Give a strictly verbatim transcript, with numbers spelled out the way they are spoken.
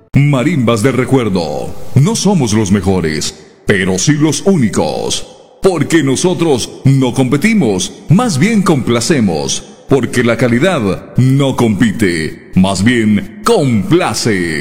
Marimbas de recuerdo. No somos los mejores, pero sí los únicos. Porque nosotros no competimos, más bien complacemos. Porque la calidad no compite, más bien complace.